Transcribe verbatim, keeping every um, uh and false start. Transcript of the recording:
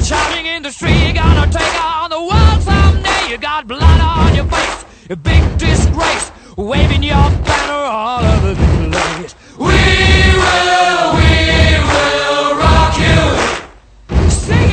shouting in the street, you're gonna take on the world someday. You got blood on your face, a big disgrace, waving your